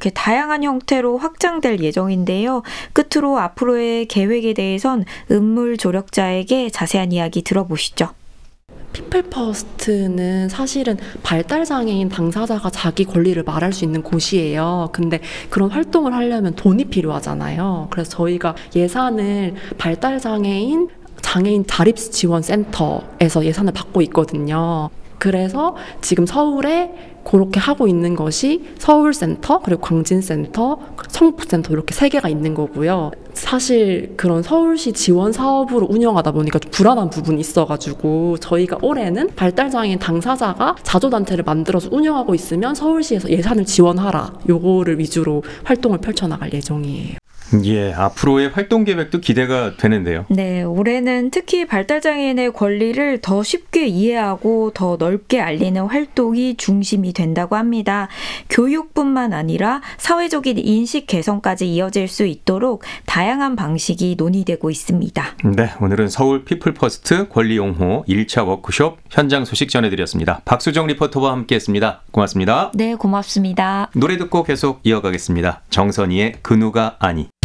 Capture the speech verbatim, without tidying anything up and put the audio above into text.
이렇게 다양한 형태로 확장될 예정인데요. 끝으로 앞으로의 계획에 대해선 은물 조력자에게 자세한 이야기 들어보시죠. 피플 퍼스트는 사실은 발달장애인 당사자가 자기 권리를 말할 수 있는 곳이에요. 근데 그런 활동을 하려면 돈이 필요하잖아요. 그래서 저희가 예산을 발달장애인 장애인 자립지원센터에서 예산을 받고 있거든요. 그래서 지금 서울에 그렇게 하고 있는 것이 서울센터, 그리고 광진센터, 성북센터 이렇게 세 개가 있는 거고요. 사실 그런 서울시 지원 사업으로 운영하다 보니까 좀 불안한 부분이 있어가지고 저희가 올해는 발달장애인 당사자가 자조단체를 만들어서 운영하고 있으면 서울시에서 예산을 지원하라, 요거를 위주로 활동을 펼쳐나갈 예정이에요. 예, 앞으로의 활동 계획도 기대가 되는데요. 네, 올해는 특히 발달장애인의 권리를 더 쉽게 이해하고 더 넓게 알리는 활동이 중심이 된다고 합니다. 교육뿐만 아니라 사회적인 인식 개선까지 이어질 수 있도록 다양한 방식이 논의되고 있습니다. 네, 오늘은 서울 피플퍼스트 권리옹호 일 차 워크숍 현장 소식 전해드렸습니다. 박수정 리포터와 함께했습니다. 고맙습니다. 네, 고맙습니다. 노래 듣고 계속 이어가겠습니다. 정선희의 그 누가 아니.